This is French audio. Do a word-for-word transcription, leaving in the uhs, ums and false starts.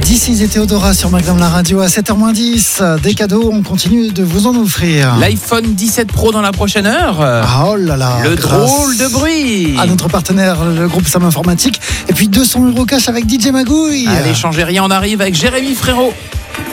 This is et Théodora sur Magnum la radio à sept heures moins dix. Des cadeaux, on continue de vous en offrir. L'iPhone dix-sept Pro dans la prochaine heure. Ah, oh là là. Le drôle de bruit. À notre partenaire, le groupe Sam Informatique. Et puis deux cents euros cash avec D J Magouille. Allez, changez rien, on arrive avec Jérémy Frérot.